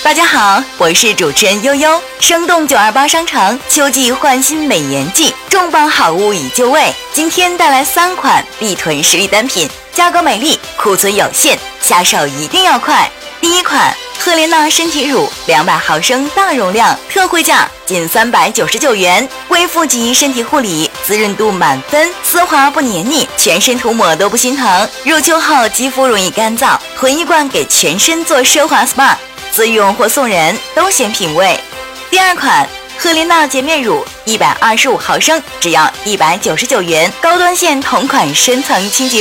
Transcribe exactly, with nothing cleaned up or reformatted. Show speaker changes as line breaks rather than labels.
大家好，我是主持人悠悠。生动九二八商城秋季换新美颜季，重磅好物已就位。今天带来三款必囤实力单品，价格美丽，库存有限，下手一定要快。第一款赫莲娜身体乳两百毫升大容量，特惠价仅三百九十九元，恢复级身体护理，滋润度满分，丝滑不黏腻，全身涂抹都不心疼。入秋后肌肤容易干燥，囤一罐给全身做奢华 S P A， 自用或送人都显品味。第二款赫莲娜洁面乳一百二十五毫升，只要一百九十九元，高端线同款深层清洁